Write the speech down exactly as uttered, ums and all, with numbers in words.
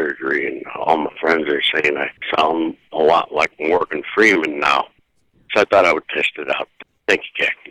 surgery, and all my friends are saying I sound a lot like Morgan Freeman now. So I thought I would test it out. Thank you, Jack.